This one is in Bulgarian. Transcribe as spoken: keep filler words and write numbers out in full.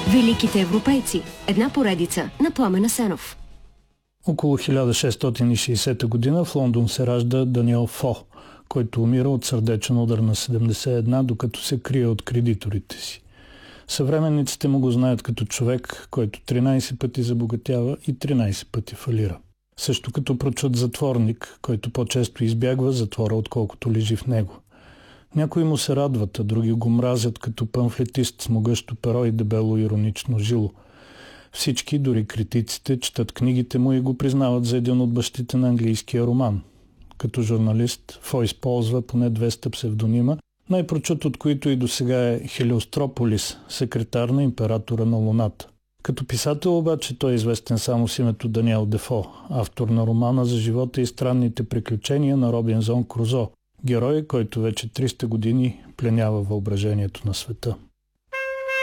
Великите европейци. Една поредица на Пламен Асенов. Около хиляда шестстотин и шейсета година в Лондон се ражда Даниел Фо, който умира от сърдечен удар на седемдесет и една, докато се крие от кредиторите си. Съвременниците му го знаят като човек, който тринайсет пъти забогатява и тринайсет пъти фалира. Също като прочут затворник, който по-често избягва затвора, отколкото лежи в него. Някои му се радват, а други го мразят като памфлетист с могъщо перо и дебело иронично жило. Всички, дори критиците, четат книгите му и го признават за един от бащите на английския роман. Като журналист Фо използва поне двеста псевдонима, най-прочут от които и досега е Хелиострополис, секретар на императора на Луната. Като писател обаче той е известен само с името Даниел Дефо, автор на романа за живота и странните приключения на Робинзон Крузо, герой, който вече триста години пленява въображението на света.